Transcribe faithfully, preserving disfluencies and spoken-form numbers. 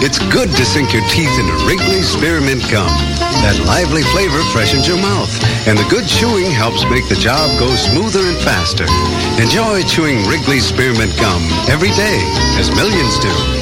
It's good to sink your teeth into Wrigley's Spearmint Gum. That lively flavor freshens your mouth, and the good chewing helps make the job go smoother and faster. Enjoy chewing Wrigley's Spearmint Gum every day, as millions do.